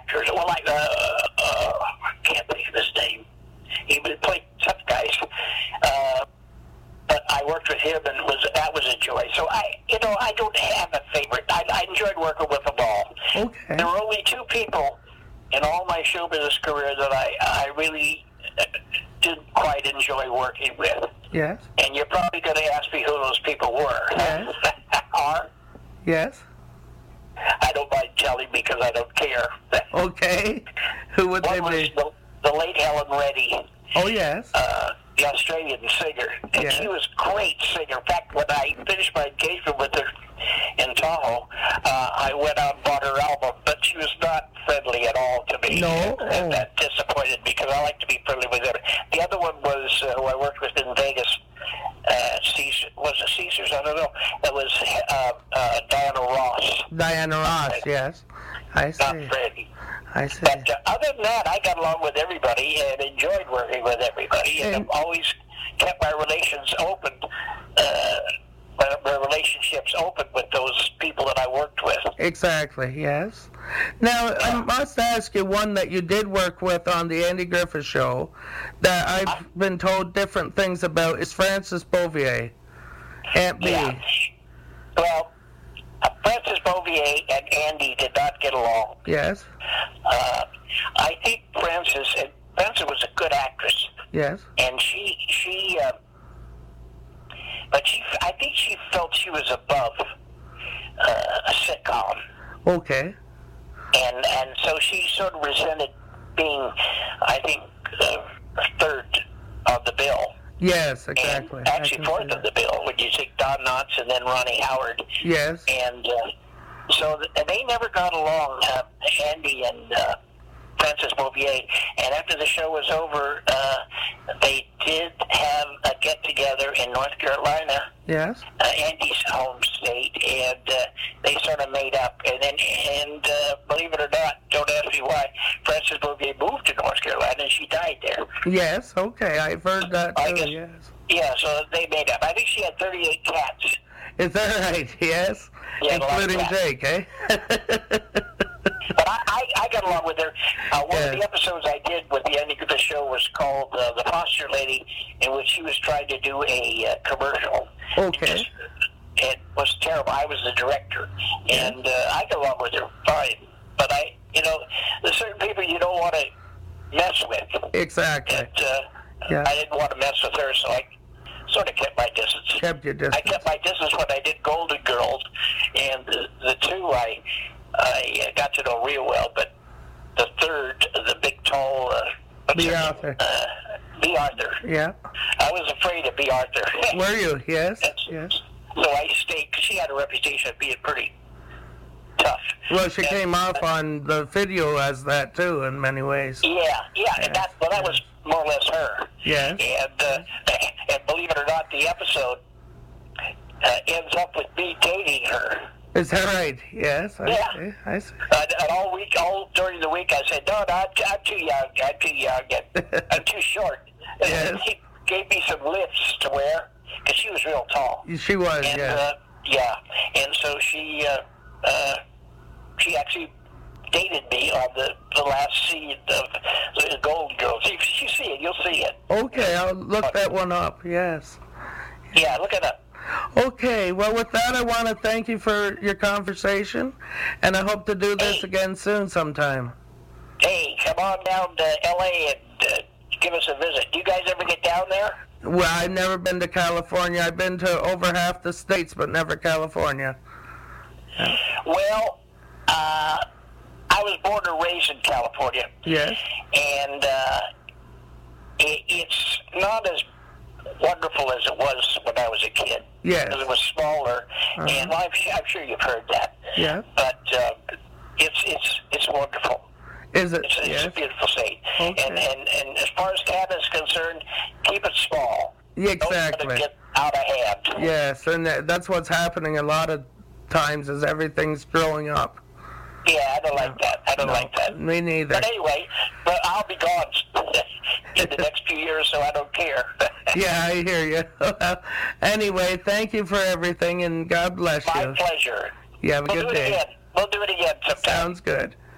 actors. Well, like, I can't think of his name. He played tough guys. But I worked with him, and that was a joy. So I don't have a favorite. I enjoyed working with them all. Okay. There were only two people in all my show business career that I really didn't quite enjoy working with. Yes. And you're probably going to ask me who those people were. Yes. Are? Yes. I don't mind telling because I don't care. Okay. Who would they One be? was the late Helen Reddy. Oh, yes. The Australian singer. And Yeah. she was a great singer. In fact, when I finished my engagement with her in Tahoe, I went out and bought her album, but she was not friendly at all to me. No? And that disappointed me because I like to be friendly with her. The other one was who I worked with in Vegas. Caesar, was it Caesars? I don't know. It was Diana Ross. Diana Ross, yes. I see. Not Freddie. I see. But other than that, I got along with everybody and enjoyed working with everybody, and I've always kept my relations open, my relationships open with those people that I worked with. Exactly, yes. Now, I must ask you one that you did work with on the Andy Griffith Show that I've been told different things about is Frances Bouvier, Aunt B. Yeah. Well, Frances Bouvier and Andy did not get along. Yes, I think Frances was a good actress, yes, and I think she felt she was above a sitcom, okay, and so she sort of resented being, I think, third on the bill. yes, exactly. And actually fourth on the bill when you take Don Knotts and then Ronnie Howard. Yes, And so they never got along, Andy and Frances Bouvier. And after the show was over, they did have a get-together in North Carolina, yes, Andy's home state, and they sort of made up. And believe it or not, don't ask me why, Frances Bouvier moved to North Carolina, and she died there. yes, okay, I've heard that I too, guess- yes. Yeah, so they made up. I think she had 38 cats. Is that right? Yes? Yeah, a lot of Including cats. Jake, eh? But I got along with her. One of the episodes I did with the ending of the show was called The Posture Lady, in which she was trying to do a commercial. Okay. It was terrible. I was the director, and I got along with her fine. But there's certain people you don't want to mess with. Exactly. And Yeah. I didn't want to mess with her, so I sort of kept my distance. Kept your distance. I kept my distance when I did Golden Girls, and the two I got to know real well, but the third, the big, tall... B. Arthur. B. Arthur. Yeah. I was afraid of B. Arthur. Were you? Yes. That's- Yes. So I stayed, because she had a reputation of being pretty tough. Well, she came off on the video as that too, in many ways. Yeah, and that was more or less her. Yes. And believe it or not, the episode ends up with me dating her. Is that right? Yes. Yeah. I see. And all during the week, I said, no, I'm too young. I'm too short. Yes. And he gave me some lifts to wear, because she was real tall. She was, And, yes. and so she actually dated me on the last scene of the Golden Girls. If you see it, you'll see it. Okay, I'll look that one up. Yes. Yeah, look it up. Okay, well, with that, I want to thank you for your conversation, and I hope to do this again soon sometime. Hey, come on down to L.A. and give us a visit. Do you guys ever get down there? Well, I've never been to California. I've been to over half the states, but never California. Well, I was born and raised in California. Yes. And it's not as wonderful as it was when I was a kid. Yes. Because it was smaller, and I'm sure you've heard that. Yeah. But it's wonderful. Is it? It's Yes. a beautiful state. Okay. And as far as Canada's concerned, keep it small. Yeah, Don't let exactly. it get out of hand. Yes, and that's what's happening a lot of times is everything's growing up. Yeah, I don't like that. I don't like that. Me neither. But anyway, I'll be gone in the next few years, so I don't care. Yeah, I hear you. Anyway, thank you for everything, and God bless My you. pleasure. You have a We'll good do it day. again. We'll do it again sometime. Sounds good.